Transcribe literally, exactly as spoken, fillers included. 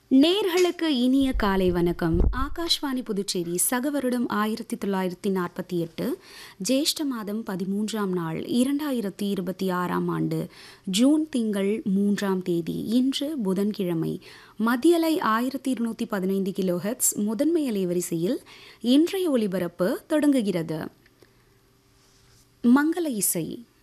நேர்களுக்கு இனிய காலை வணக்கம். ஆகாஷ்வாணி புதுச்சேரி சகவருடம் ஆயிரத்தி தொள்ளாயிரத்தி நாற்பத்தி எட்டு ஜேஷ்ட மாதம் பதிமூன்றாம் நாள் இரண்டாயிரத்தி இருபத்தி ஆறாம் ஆண்டு ஜூன் திங்கள் மூன்றாம் தேதி. இன்று புதன்கிழமை. மத்தியலை ஆயிரத்தி இருநூற்றி பதினைந்து கிலோஹெட்ஸ் முதன்மை அலைவரிசையில் இன்றைய ஒலிபரப்பு தொடங்குகிறது. மங்கள இசை.